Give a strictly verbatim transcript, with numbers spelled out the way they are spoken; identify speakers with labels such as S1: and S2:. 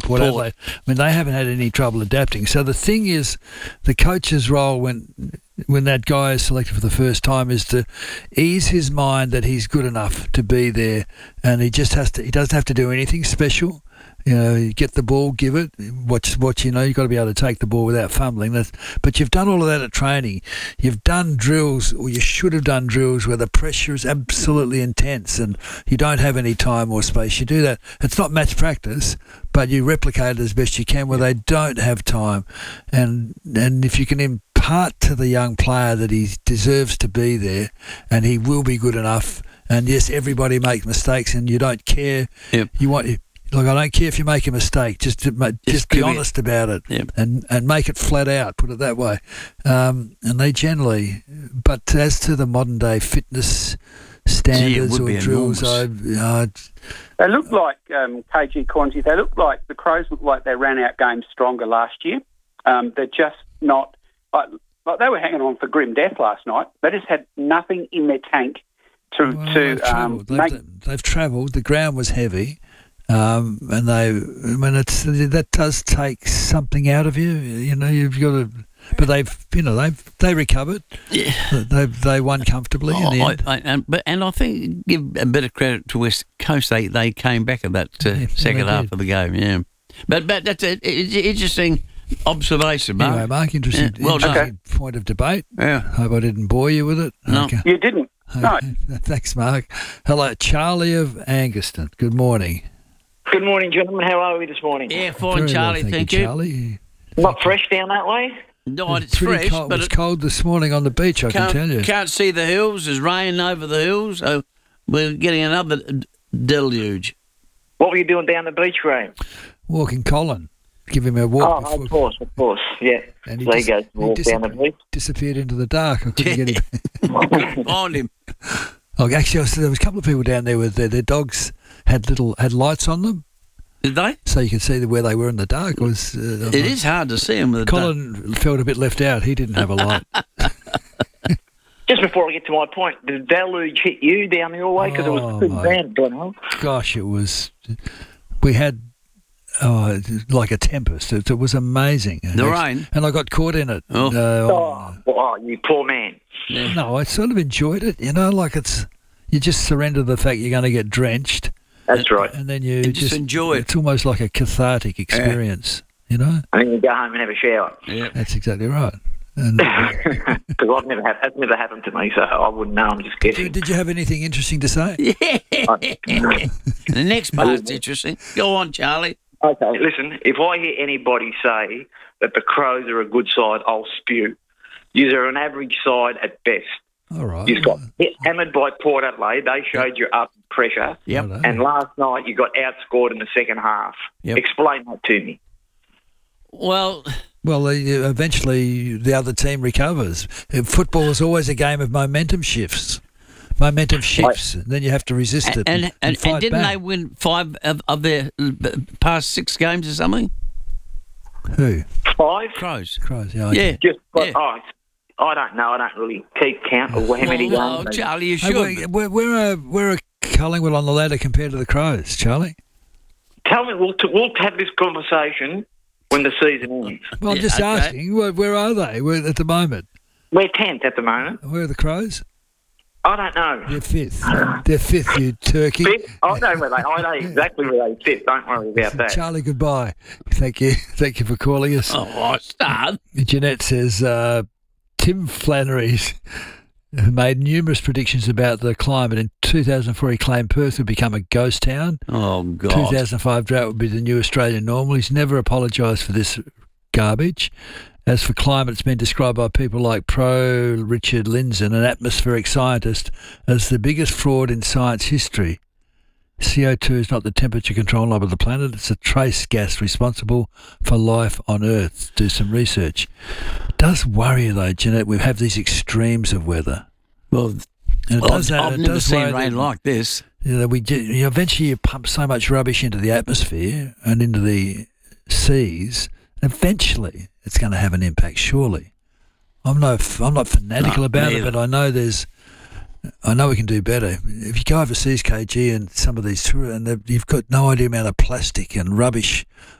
S1: Port, Port Adelaide. I mean, they haven't had any trouble adapting. So the thing is, the coach's role when when that guy is selected for the first time is to ease his mind that he's good enough to be there, and he just has to. He doesn't have to do anything special. You know, you get the ball, give it. Watch, watch. You know, you've got to be able to take the ball without fumbling. That's, but you've done all of that at training. You've done drills, or you should have done drills where the pressure is absolutely intense, and you don't have any time or space. You do that. It's not match practice, but you replicate it as best you can where they don't have time, and and if you can impart to the young player that he deserves to be there, and he will be good enough. And yes, everybody makes mistakes, and you don't care.
S2: Yep.
S1: You want. Look, I don't care if you make a mistake. Just to, just, just be honest
S2: it.
S1: about it,
S2: yep.
S1: and and make it flat out. Put it that way. Um, and they generally, but as to the modern day fitness standards
S2: Gee,
S1: or drills, I, uh,
S3: they look like um, K G Quanti. They look like the Crows look like they ran out games stronger last year. Um, they're just not like, like they were hanging on for grim death last night. They just had nothing in their tank to
S1: well,
S3: to
S1: they've
S3: um,
S1: travelled.
S3: make.
S1: They've, they've travelled. The ground was heavy. Um, and they, I mean, it's that does take something out of you. You know, you've got to, but they've, you know, they've they recovered.
S2: Yeah,
S1: they they won comfortably
S2: oh,
S1: in the end.
S2: I, I, and, but and I think give a bit of credit to West Coast. They they came back at that uh,
S1: Yeah,
S2: second
S1: they
S2: half
S1: did.
S2: of the game. Yeah, but but that's an interesting observation, Mark.
S1: Anyway, Mark, interesting,
S2: Yeah, well done.
S1: interesting point of debate.
S2: Yeah.
S1: Hope I didn't bore you with it.
S2: No.
S1: Okay.
S3: You didn't. No.
S1: Okay. Thanks, Mark. Hello, Charlie of Anguston. Good morning.
S4: Good morning, gentlemen. How are we this morning?
S2: Yeah, fine,
S1: Very
S2: Charlie.
S1: well,
S2: thank
S1: you,
S2: you.
S1: Charlie.
S4: Not fresh down that way?
S2: No,
S1: It's
S2: it's
S1: pretty
S2: fresh,
S1: cold.
S2: but
S1: It was
S2: it
S1: cold this morning on the beach, I can
S2: can't,
S1: tell you.
S2: can't see the hills. There's rain over the hills. So we're getting another d- deluge.
S4: What were you doing down the beach, Graham?
S1: Walking Colin. Give him a walk.
S4: Oh,
S1: before,
S4: of course, of course, yeah.
S1: And
S4: So he
S1: dis-
S4: goes to walk down the
S1: disappeared,
S4: beach.
S1: disappeared into the dark. I couldn't get him.
S2: Find him.
S1: Oh, actually, I was- there was a couple of people down there with their, their dogs had little had lights on them,
S2: Did they?
S1: so you could see where they were in the dark. It was uh,
S2: It is hard to see them with the dark.
S1: Colin felt a bit left out. He didn't have a light.
S4: Just before I get to my point, did the deluge hit you down your way? Because it
S1: Oh,
S4: was pretty
S1: my-
S4: bad, don't know.
S1: Gosh, it was. We had oh, like a tempest. It, it was amazing.
S2: The rain?
S1: and I got caught in it.
S2: Oh.
S1: Uh,
S4: Oh, oh, you poor man.
S1: No, I sort of enjoyed it. You know, like it's you just surrender the fact you're going to get drenched,
S4: That's right.
S1: and then you
S2: And just enjoy it.
S1: It's almost like a cathartic experience. You know,
S4: And then you go home and have a shower.
S2: Yeah.
S1: that's exactly right. And
S4: Because I've never had, that's never happened to me, so I wouldn't know. I'm just
S1: did,
S4: guessing.
S1: you, did you have anything interesting to say?
S2: The next part's interesting. Go on, Charlie.
S4: Okay, listen, if I hear anybody say that the Crows are a good side, I'll spew. You are an average side at best.
S1: All right.
S4: You got hit, hammered by Port Adelaide. They showed you up pressure.
S2: Yep.
S1: Righto.
S4: And last night you got outscored in the second half.
S2: Yep.
S4: Explain that to me.
S2: Well,
S1: Well, uh, eventually the other team recovers. Uh, Football is always a game of momentum shifts. Momentum shifts, and then you have to resist
S2: and
S1: it
S2: and,
S1: and,
S2: and,
S1: fight
S2: and didn't
S1: back.
S2: they win five of, of their uh, past six games or something?
S1: Who?
S4: Five?
S2: Crows.
S1: Crows, yeah. okay.
S2: Yeah.
S4: Just,
S2: Yeah.
S4: oh, I don't know. I don't really keep count of how many
S2: Oh,
S4: games.
S2: Charlie, you
S1: Hey,
S2: should.
S1: we're, we're, we're, a, we're a Collingwood on the ladder compared to the Crows, Charlie.
S4: Tell me, we'll, we'll have this conversation when the season ends.
S1: Well, I'm
S2: Yeah,
S1: just
S2: okay.
S1: asking, where, where are they where, at the moment?
S4: We're tenth at the moment.
S1: Where are the Crows?
S4: I don't know.
S1: They're fifth. They're fifth, you turkey.
S4: Fifth? I know where they. I know exactly where they sit. Don't worry about that.
S1: Charlie, goodbye. Thank you. Thank you for calling us.
S2: Oh, I start.
S1: Jeanette says uh, Tim Flannery's made numerous predictions about the climate. In two thousand four, he claimed Perth would become a ghost town.
S2: Oh, God.
S1: two thousand five drought would be the new Australian normal. He's never apologised for this garbage. As for climate, it's been described by people like Pro Richard Lindzen, an atmospheric scientist, as the biggest fraud in science history. C O two is not the temperature control knob of the planet. It's a trace gas responsible for life on Earth. Do some research. It does worry you, though, Jeanette. We have these extremes of weather.
S2: Well,
S1: And it
S2: I've,
S1: does,
S2: I've
S1: it
S2: never
S1: does
S2: seen
S1: worry
S2: rain
S1: that-
S2: like this.
S1: you know, we do, you know, eventually you pump so much rubbish into the atmosphere and into the seas. Eventually, it's going to have an impact. Surely, I'm no, I'm not fanatical
S2: No,
S1: about
S2: me
S1: it,
S2: either.
S1: but I know there's, I know we can do better. If you go overseas, K G, and some of these tour, and they've- you've got no idea amount of plastic and rubbish